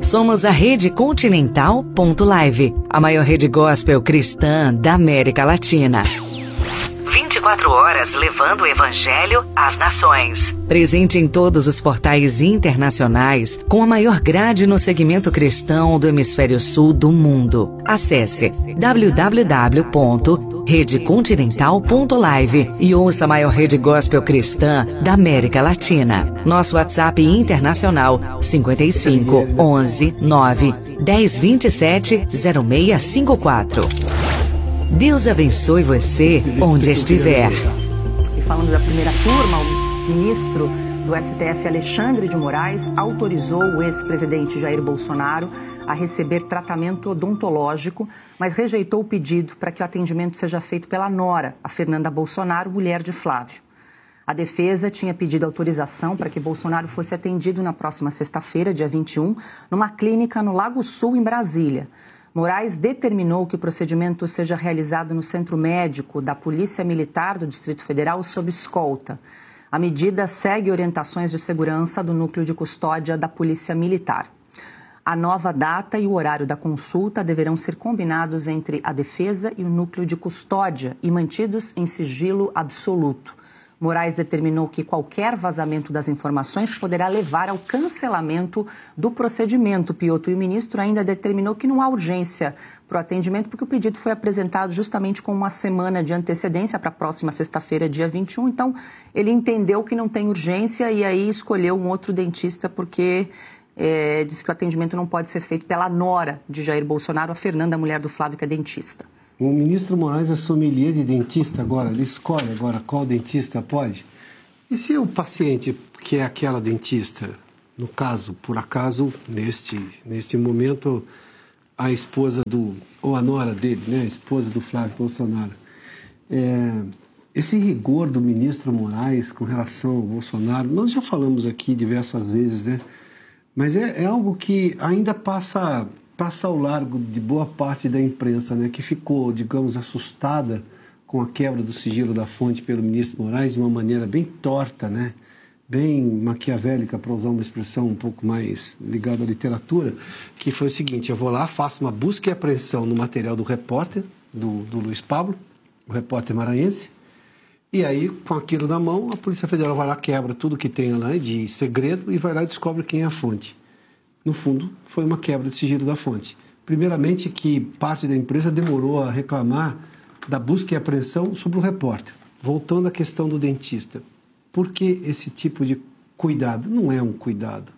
Somos a Rede Continental.live, a maior rede gospel cristã da América Latina. 24 horas levando o Evangelho às nações. Presente em todos os portais internacionais, com a maior grade no segmento cristão do hemisfério sul do mundo. Acesse www.redecontinental.live e ouça a maior rede gospel cristã da América Latina. Nosso WhatsApp internacional 55 11 9 10 27 0654. Deus abençoe você onde estiver. E falando da primeira turma, o ministro do STF, Alexandre de Moraes, autorizou o ex-presidente Jair Bolsonaro a receber tratamento odontológico, mas rejeitou o pedido para que o atendimento seja feito pela nora, a Fernanda Bolsonaro, mulher de Flávio. A defesa tinha pedido autorização para que Bolsonaro fosse atendido na próxima sexta-feira, dia 21, numa clínica no Lago Sul, em Brasília. Moraes determinou que o procedimento seja realizado no Centro Médico da Polícia Militar do Distrito Federal sob escolta. A medida segue orientações de segurança do Núcleo de Custódia da Polícia Militar. A nova data e o horário da consulta deverão ser combinados entre a defesa e o Núcleo de Custódia e mantidos em sigilo absoluto. Moraes determinou que qualquer vazamento das informações poderá levar ao cancelamento do procedimento. Piotr, e o ministro ainda determinou que não há urgência para o atendimento, porque o pedido foi apresentado justamente com uma semana de antecedência para a próxima sexta-feira, dia 21. Então, ele entendeu que não tem urgência e aí escolheu um outro dentista, porque disse que o atendimento não pode ser feito pela nora de Jair Bolsonaro, a Fernanda, a mulher do Flávio, que é dentista. O ministro Moraes é sommelier de dentista agora, ele escolhe agora qual dentista pode. E se o paciente, que é aquela dentista, no caso, por acaso, neste momento, a esposa ou a nora dele, né, a esposa do Flávio Bolsonaro, esse rigor do ministro Moraes com relação ao Bolsonaro, nós já falamos aqui diversas vezes, né, mas é algo que ainda passa ao largo de boa parte da imprensa, né, que ficou, digamos, assustada com a quebra do sigilo da fonte pelo ministro Moraes de uma maneira bem torta, né, bem maquiavélica, para usar uma expressão um pouco mais ligada à literatura, que foi o seguinte: eu vou lá, faço uma busca e apreensão no material do repórter, do Luiz Pablo, o repórter maranhense, e aí, com aquilo na mão, a Polícia Federal vai lá, quebra tudo que tem lá de segredo e vai lá e descobre quem é a fonte. No fundo, foi uma quebra de sigilo da fonte. Primeiramente, que parte da empresa demorou a reclamar da busca e apreensão sobre o repórter. Voltando à questão do dentista. Por que esse tipo de cuidado? Não é um cuidado.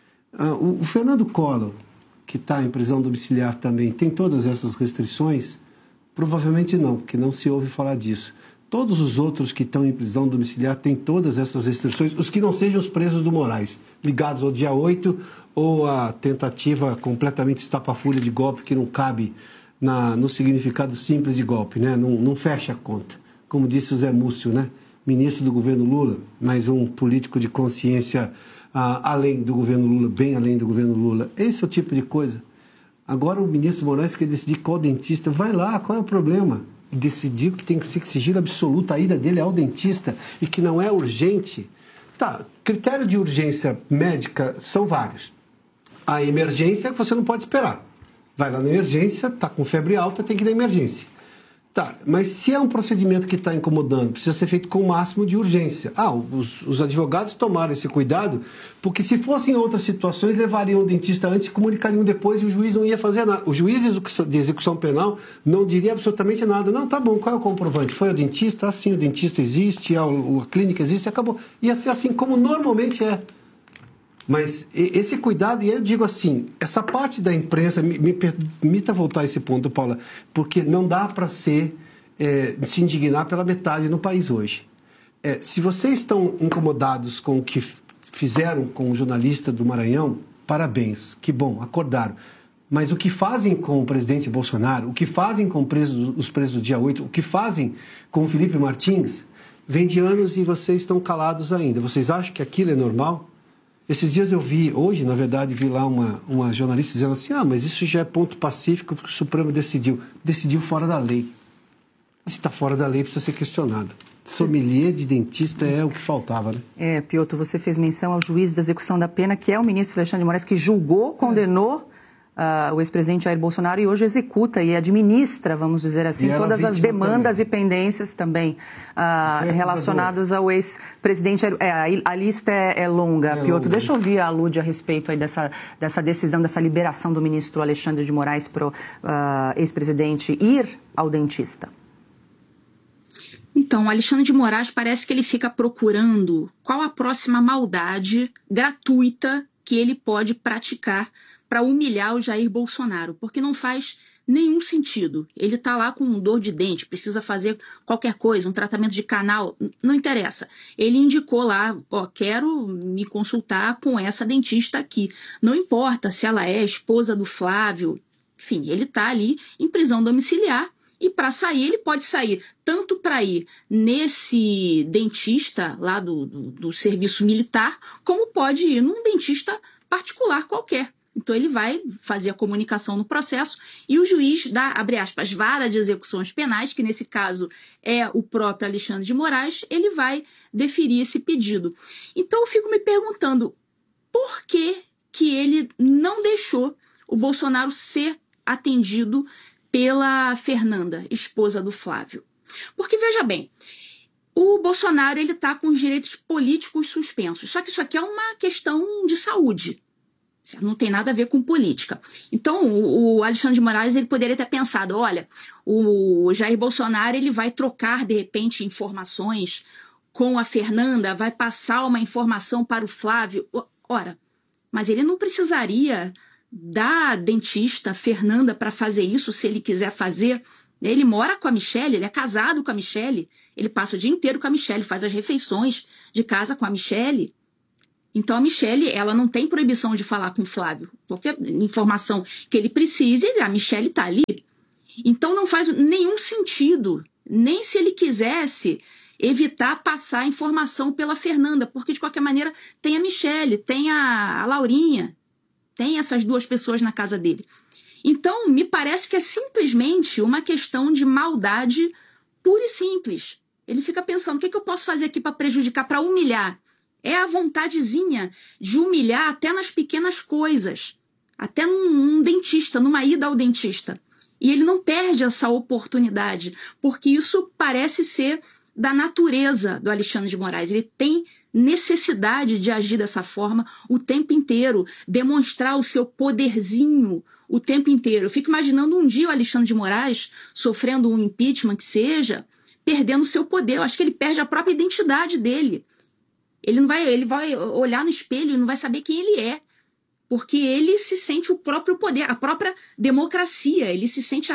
O Fernando Collor, que está em prisão domiciliar também, tem todas essas restrições? Provavelmente não, porque não se ouve falar disso. Todos os outros que estão em prisão domiciliar têm todas essas restrições, os que não sejam os presos do Moraes, ligados ao dia 8 ou à tentativa completamente estapafúrdia de golpe que não cabe no significado simples de golpe, né? Não fecha a conta. Como disse o Zé Múcio, né? Ministro do governo Lula, mas um político de consciência além do governo Lula, bem além do governo Lula. Esse é o tipo de coisa. Agora o ministro Moraes quer decidir qual dentista. Vai lá, qual é o problema? Decidiu que tem que ser sigilo absoluto, a ida dele ao dentista e que não é urgente. Tá, critério de urgência médica são vários. A emergência é que você não pode esperar. Vai lá na emergência, está com febre alta, tem que ir na emergência. Tá, mas se é um procedimento que está incomodando, precisa ser feito com o máximo de urgência. Os advogados tomaram esse cuidado, porque se fossem outras situações, levariam o dentista antes, comunicariam depois e o juiz não ia fazer nada. O juiz de execução penal não diria absolutamente nada. Não, tá bom, qual é o comprovante? Foi o dentista? Sim, o dentista existe, a clínica existe, acabou. Ia ser assim como normalmente é. Mas esse cuidado, e eu digo assim, essa parte da imprensa, me permita voltar a esse ponto, Paula, porque não dá para se indignar pela metade no país hoje. Se vocês estão incomodados com o que fizeram com o jornalista do Maranhão, parabéns, que bom, acordaram. Mas o que fazem com o presidente Bolsonaro, o que fazem com os presos do dia 8, o que fazem com o Felipe Martins, vem de anos e vocês estão calados ainda. Vocês acham que aquilo é normal? Esses dias eu vi, hoje, na verdade, vi lá uma jornalista dizendo assim, mas isso já é ponto pacífico porque o Supremo decidiu. Decidiu fora da lei. Se está fora da lei, precisa ser questionado. Sommelier de dentista é o que faltava, né? Piotr, você fez menção ao juiz da execução da pena, que é o ministro Alexandre de Moraes, que julgou, condenou o ex-presidente Jair Bolsonaro e hoje executa e administra, vamos dizer assim, todas as demandas também. E pendências também relacionadas ao ex-presidente. A lista é longa, Piotr. Deixa eu ouvir a Lud a respeito aí dessa decisão, dessa liberação do ministro Alexandre de Moraes para o ex-presidente ir ao dentista. Então, o Alexandre de Moraes parece que ele fica procurando qual a próxima maldade gratuita que ele pode praticar para humilhar o Jair Bolsonaro, porque não faz nenhum sentido. Ele está lá com dor de dente, precisa fazer qualquer coisa, um tratamento de canal, não interessa. Ele indicou lá, quero me consultar com essa dentista aqui. Não importa se ela é esposa do Flávio, enfim, ele está ali em prisão domiciliar. E para sair, ele pode sair tanto para ir nesse dentista lá do serviço militar, como pode ir num dentista particular qualquer. Então ele vai fazer a comunicação no processo e o juiz da, abre aspas, vara de execuções penais, que nesse caso é o próprio Alexandre de Moraes, ele vai deferir esse pedido. Então eu fico me perguntando por que ele não deixou o Bolsonaro ser atendido pela Fernanda, esposa do Flávio. Porque, veja bem, o Bolsonaro está com os direitos políticos suspensos. Só que isso aqui é uma questão de saúde. Não tem nada a ver com política. Então, o Alexandre de Moraes ele poderia ter pensado, olha, o Jair Bolsonaro ele vai trocar, de repente, informações com a Fernanda, vai passar uma informação para o Flávio. Ora, mas ele não precisaria da dentista Fernanda para fazer isso, se ele quiser fazer. Ele mora com a Michelle, ele é casado com a Michelle, ele passa o dia inteiro com a Michelle, faz as refeições de casa com a Michelle. Então a Michelle, ela não tem proibição de falar com o Flávio. Qualquer informação que ele precise, a Michelle está ali. Então não faz nenhum sentido, nem se ele quisesse evitar passar a informação pela Fernanda, porque de qualquer maneira tem a Michelle, tem a Laurinha, tem essas duas pessoas na casa dele. Então, me parece que é simplesmente uma questão de maldade pura e simples. Ele fica pensando, o que eu posso fazer aqui para prejudicar, para humilhar? É a vontadezinha de humilhar até nas pequenas coisas. Até num dentista, numa ida ao dentista. E ele não perde essa oportunidade, porque isso parece ser da natureza do Alexandre de Moraes. Ele tem necessidade de agir dessa forma o tempo inteiro, demonstrar o seu poderzinho o tempo inteiro. Eu fico imaginando um dia o Alexandre de Moraes sofrendo um impeachment que seja, perdendo o seu poder. Eu acho que ele perde a própria identidade dele. Ele vai olhar no espelho e não vai saber quem ele é, porque ele se sente o próprio poder, a própria democracia, ele se sente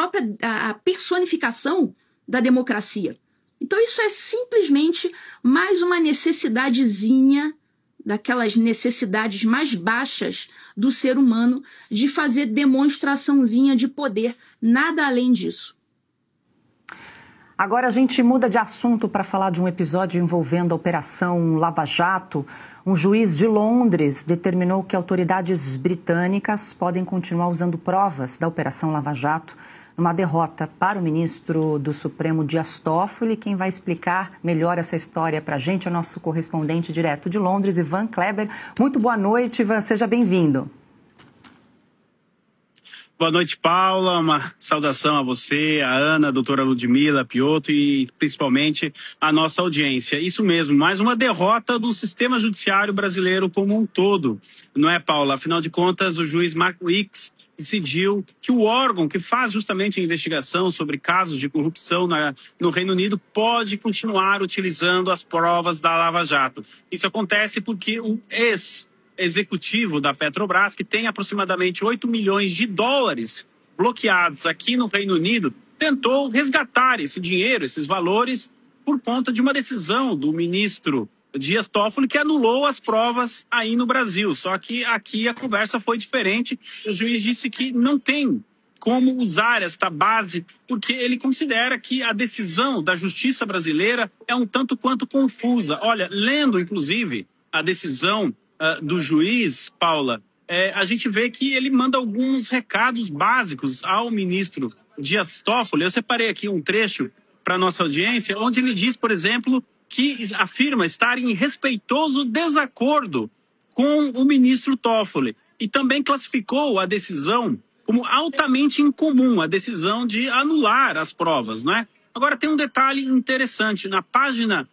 a personificação da democracia. Então isso é simplesmente mais uma necessidadezinha, daquelas necessidades mais baixas do ser humano, de fazer demonstraçãozinha de poder, nada além disso. Agora a gente muda de assunto para falar de um episódio envolvendo a Operação Lava Jato. Um juiz de Londres determinou que autoridades britânicas podem continuar usando provas da Operação Lava Jato numa derrota para o ministro do Supremo, Dias Toffoli. Quem vai explicar melhor essa história para a gente é o nosso correspondente direto de Londres, Ivan Kleber. Muito boa noite, Ivan, seja bem-vindo. Boa noite, Paula. Uma saudação a você, a Ana, a doutora Ludmila, a Piotr e principalmente a nossa audiência. Isso mesmo, mais uma derrota do sistema judiciário brasileiro como um todo. Não é, Paula? Afinal de contas, o juiz Mark Weeks decidiu que o órgão que faz justamente a investigação sobre casos de corrupção no Reino Unido pode continuar utilizando as provas da Lava Jato. Isso acontece porque o ex-executivo da Petrobras, que tem aproximadamente 8 milhões de dólares bloqueados aqui no Reino Unido, tentou resgatar esse dinheiro, esses valores, por conta de uma decisão do ministro Dias Toffoli, que anulou as provas aí no Brasil. Só que aqui a conversa foi diferente. O juiz disse que não tem como usar esta base, porque ele considera que a decisão da justiça brasileira é um tanto quanto confusa. Olha, lendo, inclusive, a decisão do juiz, Paula, a gente vê que ele manda alguns recados básicos ao ministro Dias Toffoli. Eu separei aqui um trecho para a nossa audiência, onde ele diz, por exemplo, que afirma estar em respeitoso desacordo com o ministro Toffoli. E também classificou a decisão como altamente incomum, a decisão de anular as provas, não é? Agora, tem um detalhe interessante. Na página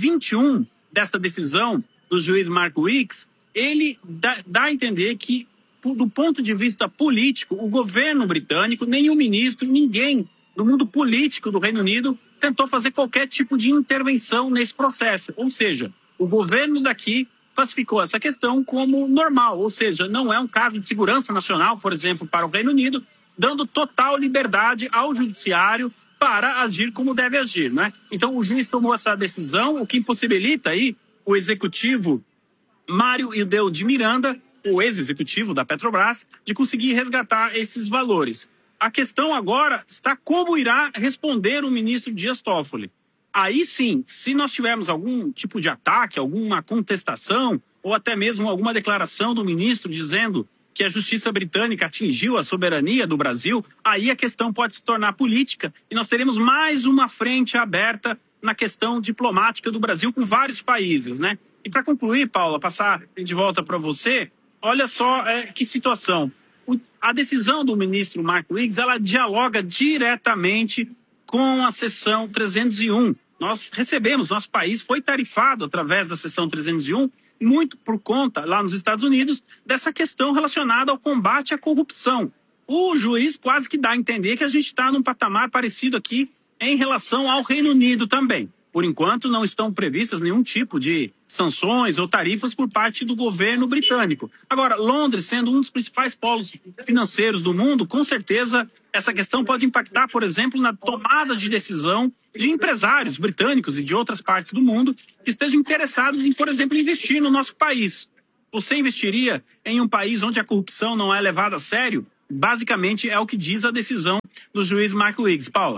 21 dessa decisão do juiz Mark Weeks, ele dá a entender que, do ponto de vista político, o governo britânico, nenhum ministro, ninguém do mundo político do Reino Unido tentou fazer qualquer tipo de intervenção nesse processo. Ou seja, o governo daqui classificou essa questão como normal, ou seja, não é um caso de segurança nacional, por exemplo, para o Reino Unido, dando total liberdade ao judiciário para agir como deve agir, né? Então, o juiz tomou essa decisão, o que impossibilita aí o executivo Mário Ildeu de Miranda, o ex-executivo da Petrobras, de conseguir resgatar esses valores. A questão agora está como irá responder o ministro Dias Toffoli. Aí sim, se nós tivermos algum tipo de ataque, alguma contestação, ou até mesmo alguma declaração do ministro dizendo que a justiça britânica atingiu a soberania do Brasil, aí a questão pode se tornar política e nós teremos mais uma frente aberta na questão diplomática do Brasil com vários países, né? E para concluir, Paula, passar de volta para você, olha só que situação. A decisão do ministro Mark Weeks, ela dialoga diretamente com a seção 301. Nós recebemos, nosso país foi tarifado através da seção 301, muito por conta, lá nos Estados Unidos, dessa questão relacionada ao combate à corrupção. O juiz quase que dá a entender que a gente está num patamar parecido aqui em relação ao Reino Unido também. Por enquanto, não estão previstas nenhum tipo de sanções ou tarifas por parte do governo britânico. Agora, Londres, sendo um dos principais polos financeiros do mundo, com certeza essa questão pode impactar, por exemplo, na tomada de decisão de empresários britânicos e de outras partes do mundo que estejam interessados em, por exemplo, investir no nosso país. Você investiria em um país onde a corrupção não é levada a sério? Basicamente, é o que diz a decisão do juiz Mark Weeks. Paula.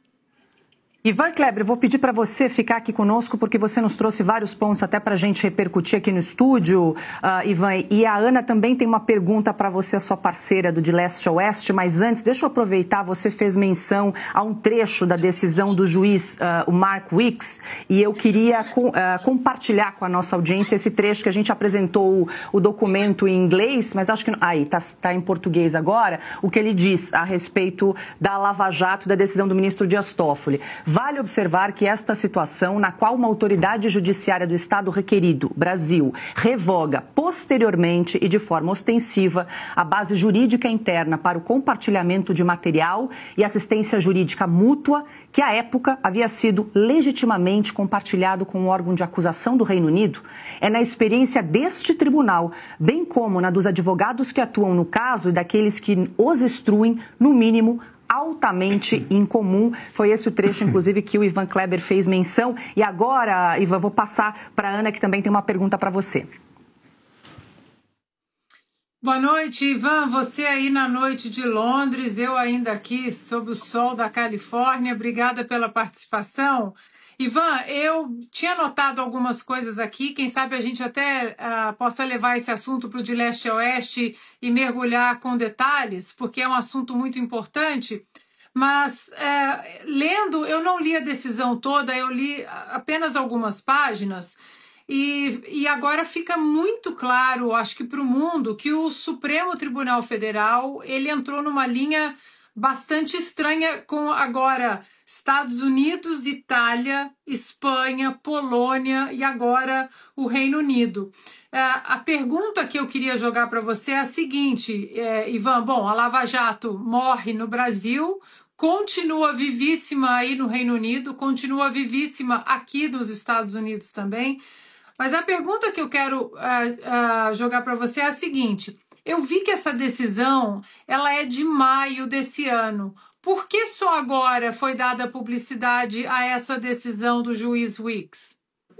Ivan Kleber, vou pedir para você ficar aqui conosco, porque você nos trouxe vários pontos até para a gente repercutir aqui no estúdio, Ivan. E a Ana também tem uma pergunta para você, a sua parceira do De Leste a Oeste. Mas antes, deixa eu aproveitar, você fez menção a um trecho da decisão do juiz, o Mark Weeks, e eu queria compartilhar com a nossa audiência esse trecho que a gente apresentou o documento em inglês, mas acho que... Aí, tá em português agora, o que ele diz a respeito da Lava Jato, da decisão do ministro Dias Toffoli. Vale observar que esta situação, na qual uma autoridade judiciária do Estado requerido, Brasil, revoga posteriormente e de forma ostensiva a base jurídica interna para o compartilhamento de material e assistência jurídica mútua, que à época havia sido legitimamente compartilhado com o órgão de acusação do Reino Unido, é na experiência deste tribunal, bem como na dos advogados que atuam no caso e daqueles que os instruem, no mínimo, altamente incomum. Foi esse o trecho, inclusive, que o Ivan Kleber fez menção. E agora, Ivan, vou passar para a Ana, que também tem uma pergunta para você. Boa noite, Ivan. Você aí na noite de Londres, eu ainda aqui sob o sol da Califórnia. Obrigada pela participação. Ivan, eu tinha notado algumas coisas aqui, quem sabe a gente até possa levar esse assunto para o De Leste a Oeste e mergulhar com detalhes, porque é um assunto muito importante, mas lendo, eu não li a decisão toda, eu li apenas algumas páginas, e agora fica muito claro, acho que para o mundo, que o Supremo Tribunal Federal, ele entrou numa linha bastante estranha com agora Estados Unidos, Itália, Espanha, Polônia e agora o Reino Unido. A pergunta que eu queria jogar para você é a seguinte, Ivan, bom, a Lava Jato morre no Brasil, continua vivíssima aí no Reino Unido, continua vivíssima aqui nos Estados Unidos também, mas a pergunta que eu quero jogar para você é a seguinte: eu vi que essa decisão ela é de maio desse ano. Por que só agora foi dada publicidade a essa decisão do juiz Weeks?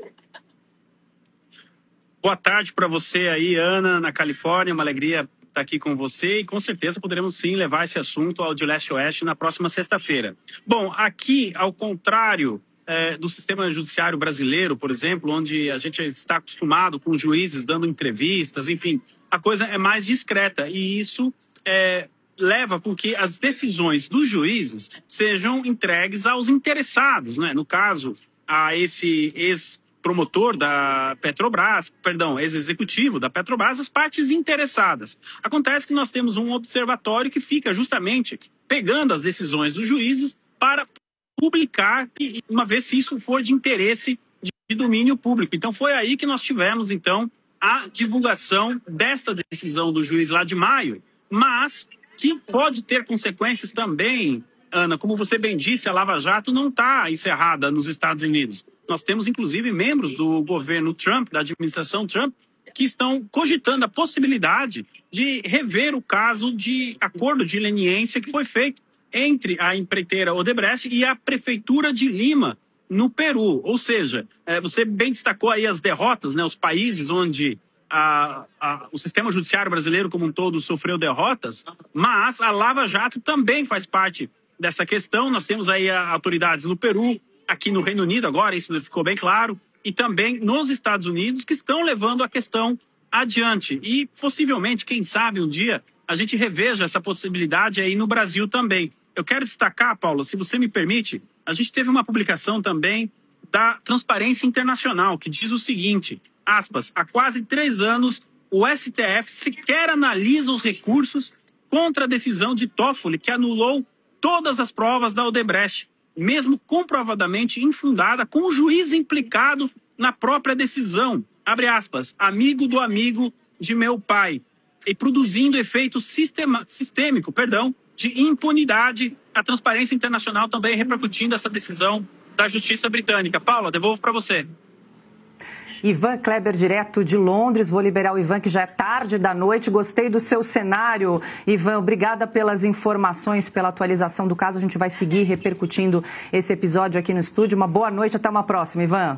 Boa tarde para você aí, Ana, na Califórnia. Uma alegria estar aqui com você e com certeza poderemos sim levar esse assunto ao De Leste a Oeste na próxima sexta-feira. Bom, aqui, ao contrário do sistema judiciário brasileiro, por exemplo, onde a gente está acostumado com juízes dando entrevistas, enfim, a coisa é mais discreta e isso leva com que as decisões dos juízes sejam entregues aos interessados, né? No caso, a esse ex-promotor da Petrobras, ex-executivo da Petrobras, as partes interessadas. Acontece que nós temos um observatório que fica justamente pegando as decisões dos juízes para publicar, uma vez se isso for de interesse de domínio público. Então, foi aí que nós tivemos, então, a divulgação desta decisão do juiz lá de maio, mas que pode ter consequências também, Ana, como você bem disse, a Lava Jato não está encerrada nos Estados Unidos. Nós temos, inclusive, membros do governo Trump, da administração Trump, que estão cogitando a possibilidade de rever o caso de acordo de leniência que foi feito entre a empreiteira Odebrecht e a Prefeitura de Lima, no Peru. Ou seja, você bem destacou aí as derrotas, né, os países onde o sistema judiciário brasileiro como um todo sofreu derrotas, mas a Lava Jato também faz parte dessa questão. Nós temos aí autoridades no Peru, aqui no Reino Unido agora, isso ficou bem claro, e também nos Estados Unidos, que estão levando a questão adiante. E possivelmente, quem sabe, um dia a gente reveja essa possibilidade aí no Brasil também. Eu quero destacar, Paulo, se você me permite, a gente teve uma publicação também da Transparência Internacional, que diz o seguinte, aspas, há quase 3 anos, o STF sequer analisa os recursos contra a decisão de Toffoli, que anulou todas as provas da Odebrecht, mesmo comprovadamente infundada, com o juiz implicado na própria decisão, abre aspas, amigo do amigo de meu pai, e produzindo efeito sistêmico, de impunidade. A Transparência Internacional também repercutindo essa decisão da Justiça Britânica. Paula, devolvo para você. Ivan Kleber, direto de Londres. Vou liberar o Ivan, que já é tarde da noite. Gostei do seu cenário, Ivan. Obrigada pelas informações, pela atualização do caso. A gente vai seguir repercutindo esse episódio aqui no estúdio. Uma boa noite, até uma próxima, Ivan.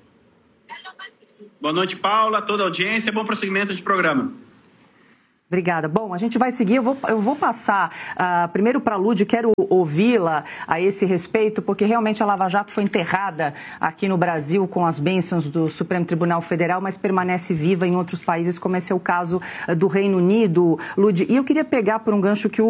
Boa noite, Paula, toda a audiência. Bom prosseguimento de programa. Obrigada. Bom, a gente vai seguir. Eu vou passar primeiro para a Lud, quero ouvi-la a esse respeito, porque realmente a Lava Jato foi enterrada aqui no Brasil com as bênçãos do Supremo Tribunal Federal, mas permanece viva em outros países, como esse é o caso do Reino Unido, Lud. E eu queria pegar por um gancho que o